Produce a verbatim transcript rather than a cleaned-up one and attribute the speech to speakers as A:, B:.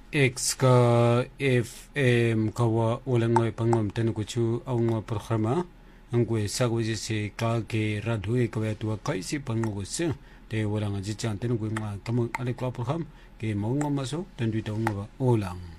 A: X ka F M kawa ulangwe pangom tenukuchu aungwa programa angwe sagwe se ka ke radhu ka tua kaisi pangose te ulanga jichan tenukwe ma kamu ale kwa program ke maunga maso tendu taunga ulang